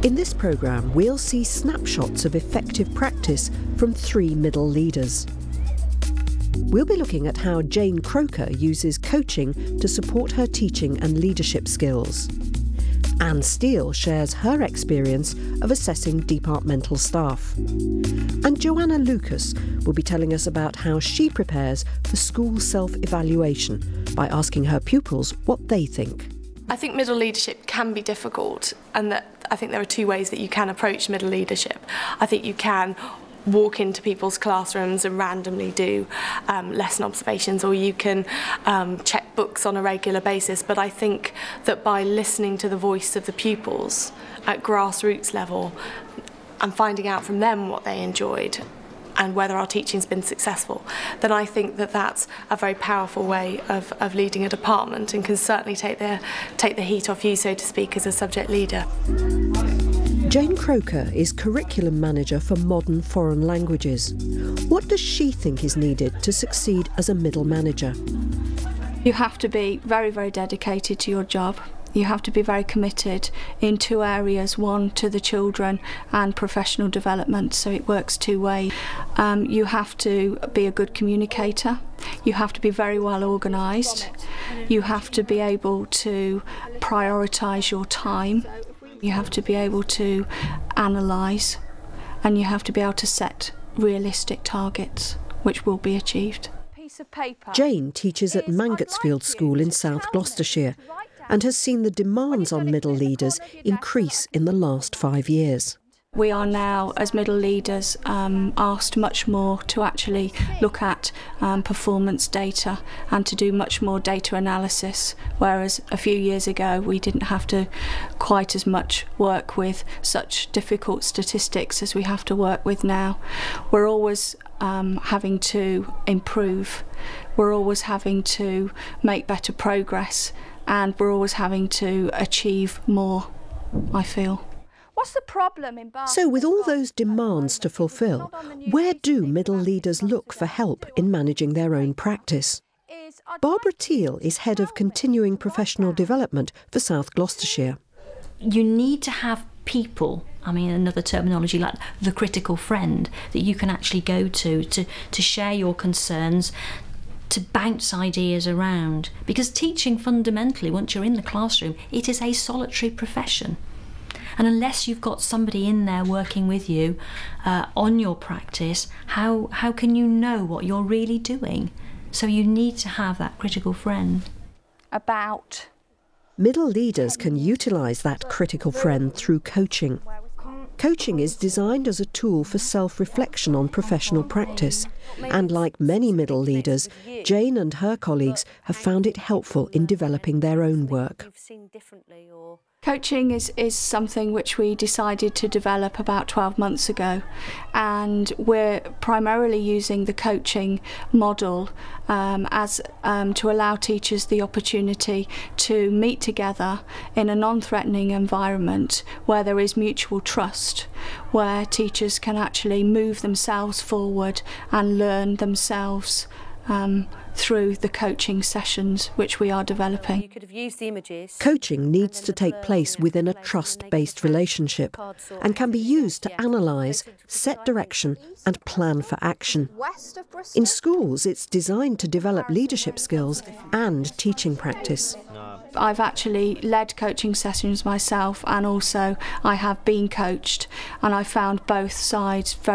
In this programme, we'll see snapshots of effective practice from 3 middle leaders. We'll be looking at how Jane Croker uses coaching to support her teaching and leadership skills. Anne Steele shares her experience of assessing departmental staff. And Joanna Lucas will be telling us about how she prepares for school self-evaluation by asking her pupils what they think. I think middle leadership can be difficult, and that I think there are 2 ways that you can approach middle leadership. I think you can walk into people's classrooms and randomly do lesson observations, or you can check books on a regular basis. But I think that by listening to the voice of the pupils at grassroots level and finding out from them what they enjoyed and whether our teaching's been successful, then I think that that's a very powerful way of leading a department, and can certainly take the heat off you, so to speak, as a subject leader. Jane Croker is Curriculum Manager for Modern Foreign Languages. What does she think is needed to succeed as a middle manager? You have to be very, very dedicated to your job. You have to be very committed in 2 areas, one to the children and professional development, so it works 2 ways. You have to be a good communicator. You have to be very well organised. You have to be able to prioritise your time. You have to be able to analyse, and you have to be able to set realistic targets which will be achieved. Jane teaches at Mangotsfield School in South Gloucestershire and has seen the demands on middle leaders increase in the last 5 years. We are now, as middle leaders, asked much more to actually look at performance data and to do much more data analysis, whereas a few years ago we didn't have to quite as much work with such difficult statistics as we have to work with now. We're always having to improve, we're always having to make better progress, and we're always having to achieve more, I feel. What's the problem in Bath? So with all those demands to fulfil, where do middle leaders look for help in managing their own practice? Barbara Teal is Head of Continuing Professional Development for South Gloucestershire. You need to have people, another terminology like the critical friend, that you can actually go to share your concerns, to bounce ideas around. Because teaching fundamentally, once you're in the classroom, it is a solitary profession. And unless you've got somebody in there working with you on your practice, how can you know what you're really doing? So you need to have that critical friend. Middle leaders can utilise that critical friend through coaching. Coaching is designed as a tool for self-reflection on professional practice, and like many middle leaders, Jane and her colleagues have found it helpful in developing their own work. Coaching is something which we decided to develop about 12 months ago, and we're primarily using the coaching model to allow teachers the opportunity to meet together in a non-threatening environment where there is mutual trust, where teachers can actually move themselves forward and learn themselves through the coaching sessions which we are developing. Coaching needs to take place within a trust-based relationship and can be used to analyse, set direction and plan for action. In schools, it's designed to develop leadership skills and teaching practice. I've actually led coaching sessions myself, and also I have been coached, and I found both sides very